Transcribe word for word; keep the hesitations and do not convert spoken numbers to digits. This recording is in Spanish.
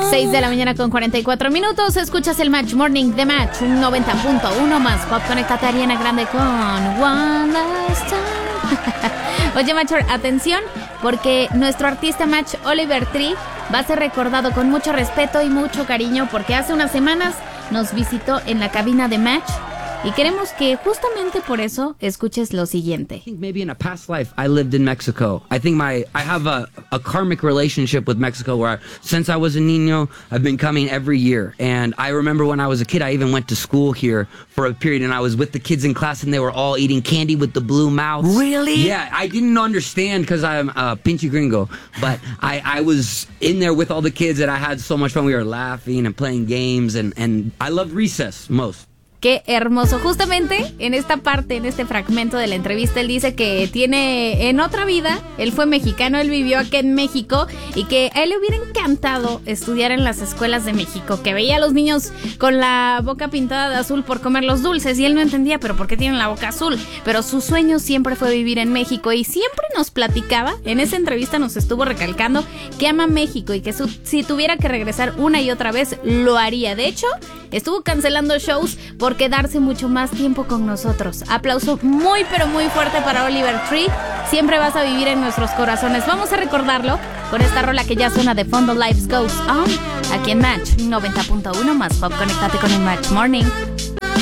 seis de la mañana con cuarenta y cuatro minutos. Escuchas el Match Morning de Match noventa punto uno más Pop. Conéctate a Ariana Grande con One Last Time. Oye, Match, atención, porque nuestro artista Match, Oliver Tree, va a ser recordado con mucho respeto y mucho cariño, porque hace unas semanas nos visitó en la cabina de Match. Y queremos que justamente por eso escuches lo siguiente. I think maybe in a past life I lived in Mexico. I think my I have a, a karmic relationship with Mexico where I, since I was a niño, I've been coming every year. And I remember when I was a kid, I even went to school here for a period, and I was with the kids in class and they were all eating candy with the blue mouths. Really? Yeah, I didn't understand because I'm a pinche gringo, but I, I was in there with all the kids and I had so much fun. We were laughing and playing games, and, and I loved recess most. Qué hermoso. Justamente en esta parte, en este fragmento de la entrevista, él dice que tiene en otra vida, él fue mexicano, él vivió aquí en México y que a él le hubiera encantado estudiar en las escuelas de México, que veía a los niños con la boca pintada de azul por comer los dulces y él no entendía, pero ¿por qué tienen la boca azul? Pero su sueño siempre fue vivir en México y siempre nos platicaba, en esa entrevista nos estuvo recalcando que ama México y que su, si tuviera que regresar una y otra vez, lo haría. De hecho, estuvo cancelando shows por quedarse mucho más tiempo con nosotros. Aplauso muy pero muy fuerte para Oliver Tree. Siempre vas a vivir en nuestros corazones. Vamos a recordarlo con esta rola que ya suena de fondo, Life Goes On, aquí en Match noventa punto uno más Pop. Conéctate con el Match Morning.